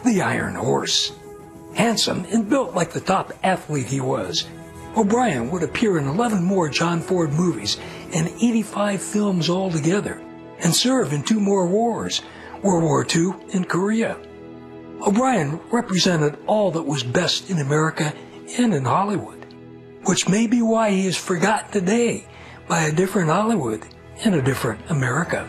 the Iron Horse. Handsome and built like the top athlete he was, O'Brien would appear in 11 more John Ford movies and 85 films altogether, and serve in 2 more wars, World War II and Korea. O'Brien represented all that was best in America and in Hollywood, which may be why he is forgotten today by a different Hollywood and a different America.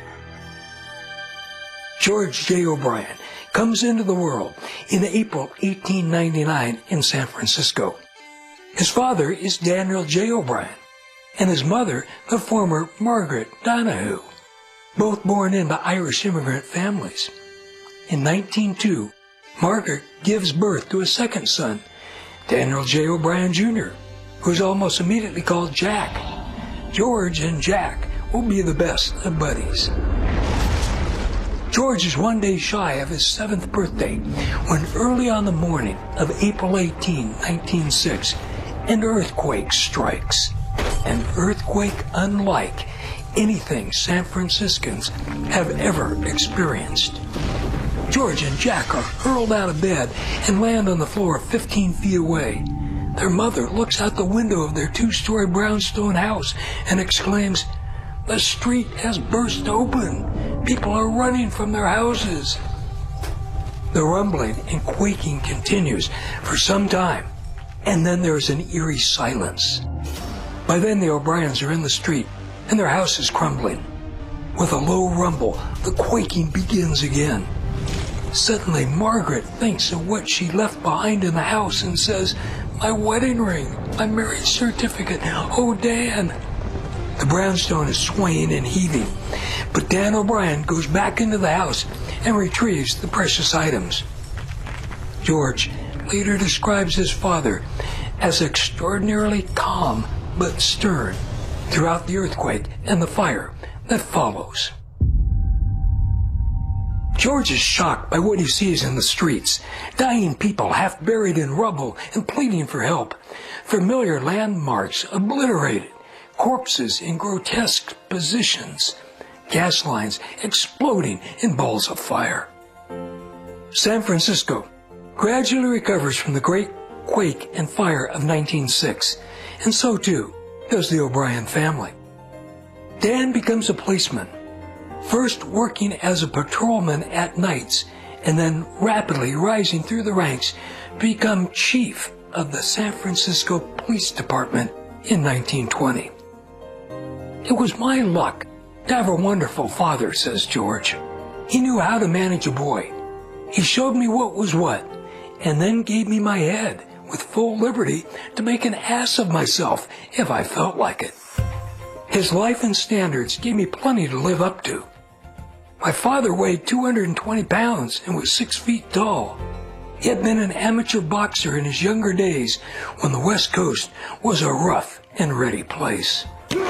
George J. O'Brien comes into the world in April 1899 in San Francisco. His father is Daniel J. O'Brien, and his mother, the former Margaret Donahue, both born into Irish immigrant families. In 1902, Margaret gives birth to a second son, Daniel J. O'Brien Jr., who is almost immediately called Jack. George and Jack will be the best of buddies. George is 1 day shy of his 7th birthday when early on the morning of April 18, 1906, an earthquake strikes. An earthquake unlike anything San Franciscans have ever experienced. George and Jack are hurled out of bed and land on the floor 15 feet away. Their mother looks out the window of their 2-story brownstone house and exclaims, "The street has burst open. People are running from their houses." The rumbling and quaking continues for some time, and then there is an eerie silence. By then the O'Briens are in the street, and their house is crumbling. With a low rumble, the quaking begins again. Suddenly, Margaret thinks of what she left behind in the house and says, "My wedding ring, my marriage certificate, oh Dan." The brownstone is swaying and heaving, but Dan O'Brien goes back into the house and retrieves the precious items. George later describes his father as extraordinarily calm but stern throughout the earthquake and the fire that follows. George is shocked by what he sees in the streets. Dying people half buried in rubble and pleading for help. Familiar landmarks obliterated. Corpses in grotesque positions, gas lines exploding in balls of fire. San Francisco gradually recovers from the great quake and fire of 1906, and so too does the O'Brien family. Dan becomes a policeman, first working as a patrolman at nights, and then rapidly rising through the ranks to become chief of the San Francisco Police Department in 1920. "It was my luck to have a wonderful father," says George. "He knew how to manage a boy. He showed me what was what, and then gave me my head with full liberty to make an ass of myself if I felt like it. His life and standards gave me plenty to live up to. My father weighed 220 pounds and was 6 feet tall. He had been an amateur boxer in his younger days when the West Coast was a rough and ready place."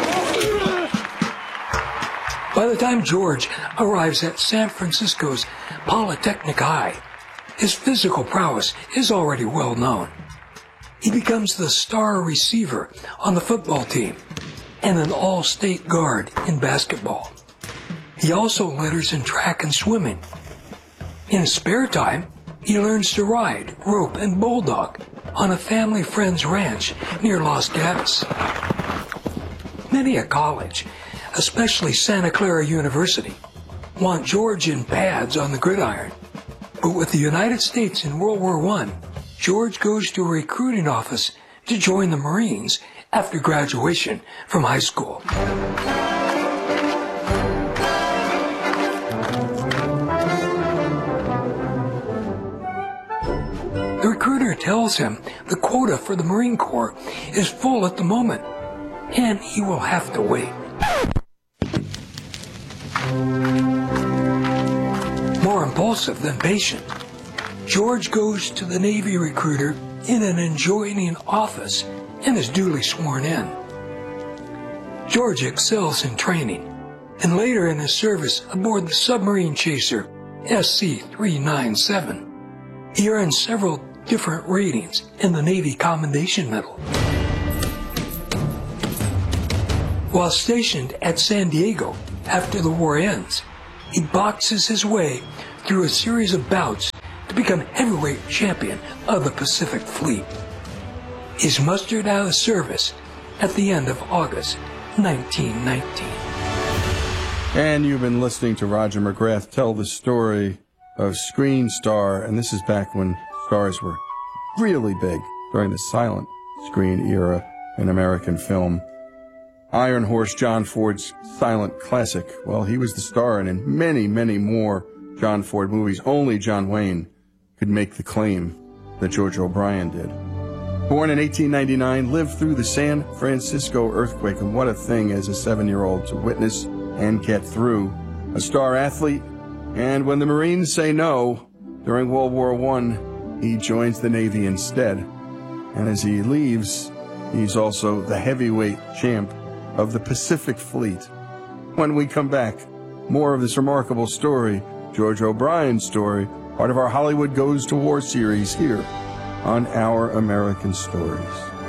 By the time George arrives at San Francisco's Polytechnic High, his physical prowess is already well known. He becomes the star receiver on the football team and an all-state guard in basketball. He also leaders in track and swimming. In his spare time, he learns to ride, rope, and bulldog on a family friend's ranch near Los Gatos. Many a college, especially Santa Clara University, want George in pads on the gridiron. But with the United States in World War I, George goes to a recruiting office to join the Marines after graduation from high school. The recruiter tells him the quota for the Marine Corps is full at the moment, and he will have to wait. More impulsive than patient, George goes to the Navy recruiter in an adjoining office and is duly sworn in. George excels in training, and later in his service aboard the submarine chaser SC-397. He earned several different ratings and the Navy Commendation Medal. While stationed at San Diego after the war ends, he boxes his way through a series of bouts to become heavyweight champion of the Pacific Fleet. He's mustered out of service at the end of August 1919. And you've been listening to Roger McGrath tell the story of Screen Star, and this is back when stars were really big during the silent screen era in American film. Iron Horse, John Ford's silent classic. Well, he was the star, and in many, many more John Ford movies, only John Wayne could make the claim that George O'Brien did. Born in 1899, lived through the San Francisco earthquake, and what a thing as a 7-year-old to witness and get through. A star athlete, and when the Marines say no during World War I, he joins the Navy instead. And as he leaves, he's also the heavyweight champ of the Pacific Fleet. When we come back, more of this remarkable story, George O'Brien's story, part of our Hollywood Goes to War series here on Our American Stories.